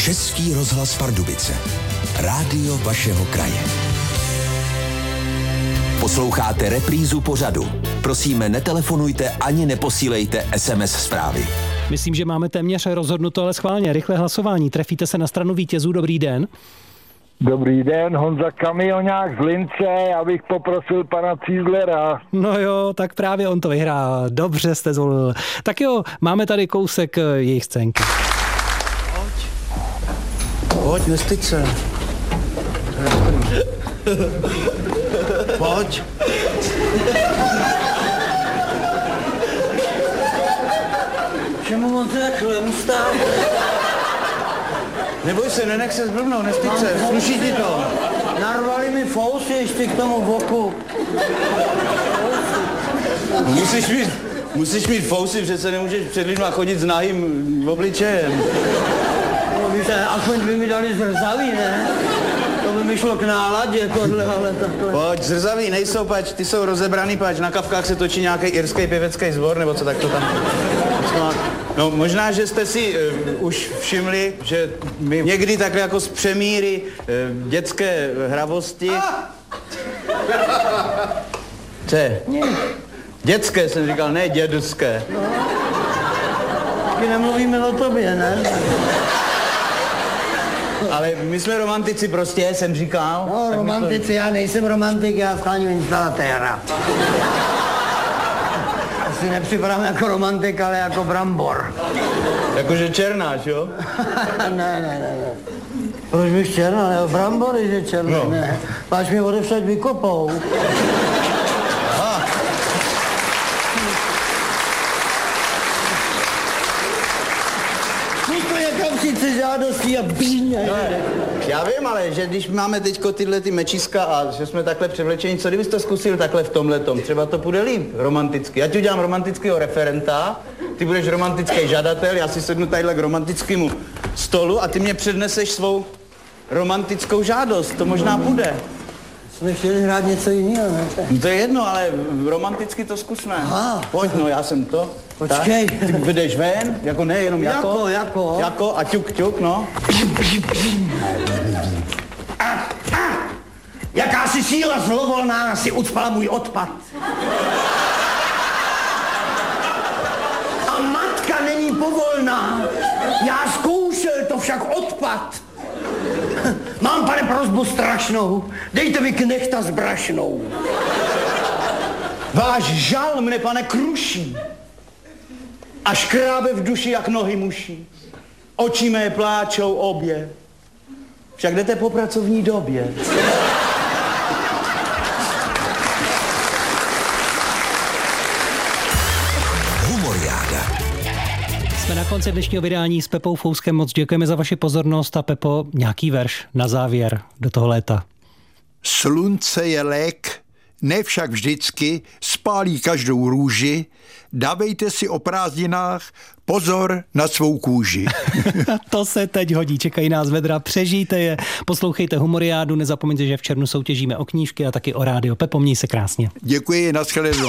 Český rozhlas Pardubice. Rádio vašeho kraje. Posloucháte reprízu pořadu. Prosíme, netelefonujte ani neposílejte SMS zprávy. Myslím, že máme téměř rozhodnuto, ale schválně. Rychlé hlasování. Trefíte se na stranu vítězů. Dobrý den. Dobrý den, Honza Kamionák z Lince, abych poprosil pana Cízlera. No jo, tak právě on to vyhrá. Dobře jste zvolil. Tak jo, máme tady kousek jejich scénky. Pojď, nestyď se. Pojď. Čemu moc takhle, stát? Neboj se, nenech se zblbnout, nestyď se, sluší ti to. Narvali mi fousy ještě k tomu boku. Musíš mít fousy, přece nemůžeš před lidma chodit s nahým obličejem. No víš, aspoň by mi dali zrzaví, ne? To by mi šlo k náladě, tohle, ale takhle. Pojď, zrzaví nejsou, pač, ty jsou rozebraný, pač, na Kavkách se točí nějaký irský pěvecký sbor, nebo co tak to tam... No možná, že jste si už všimli, že my někdy takhle jako z přemíry dětské hravosti... Co je? Dětské jsem říkal, ne dědské. No. Taky nemluvíme o tobě, ne? Ale my jsme romantici prostě, jsem říkal. No, romantici, já nejsem romantik, já schláním instalatéra. Asi nepřipadám jako romantik, ale jako brambor. Jakože černáš, jo? ne. Proč bych černá, ne? Brambory, že černý, no. Ne. Máš mě odevšať vykopou. Žádostí a bíně. No, já vím, ale že když máme teďko tyhle ty mečiska a že jsme takhle převlečení, co kdybys to zkusil takhle v tomhletom? Třeba to půjde líp, romanticky. Já ti udělám romantického referenta, ty budeš romantický žadatel, já si sednu tadyhle k romantickému stolu a ty mě předneseš svou romantickou žádost, to možná půjde. Jsme chtěli hrát něco jiného, ne? No to je jedno, ale romanticky to zkusme. Aha. Pojď, no, já jsem to. Počkej. Tak, ty budeš ven, jako ne, jenom jako. Jako a ťuk, no. Jakási síla zlovolná si ucpala můj odpad. A matka není povolná. Já zkoušel, to však odpad. Mám, pane, prosbu strašnou, dejte mi knechta s brašnou. Váš žal mne, pane, kruší a škrábe v duši jak nohy muší. Oči mé pláčou obě, však jdete po pracovní době. Jsme na konci dnešního vydání s Pepou Fouskem. Moc děkujeme za vaši pozornost a Pepo, nějaký verš na závěr do toho léta. Slunce je lék, ne však vždycky, spálí každou růži, dávejte si o prázdninách pozor na svou kůži. To se teď hodí, čekají nás vedra, přežijte je, poslouchejte Humoriádu, nezapomeňte, že v červnu soutěžíme o knížky a taky o rádio. Pepo, měj se krásně. Děkuji, nashledanou.